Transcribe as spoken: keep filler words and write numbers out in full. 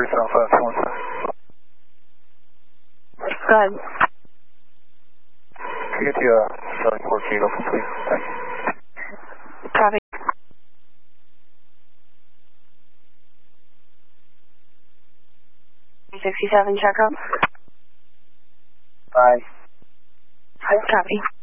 three seven five two one seven. Go ahead. Can you get the uh, Southern Port gate open, please? Thank you. Copy. sixty-seven, check up. Bye. Copy.